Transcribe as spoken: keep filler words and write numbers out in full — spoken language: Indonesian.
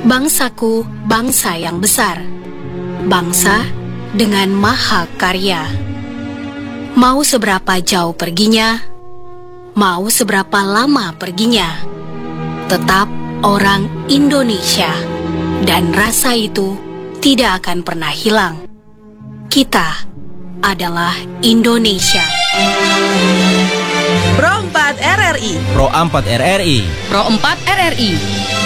Bangsaku bangsa yang besar, bangsa dengan maha karya. Mau seberapa jauh perginya, mau seberapa lama perginya, tetap orang Indonesia, dan rasa itu tidak akan pernah hilang. Kita adalah Indonesia. Pro empat R R I. Pro empat R R I. Pro empat R R I.